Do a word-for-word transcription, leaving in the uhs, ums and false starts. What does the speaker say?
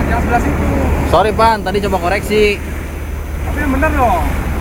yang sebelah situ. Sorry Pan, tadi coba koreksi. Tapi yang bener dong.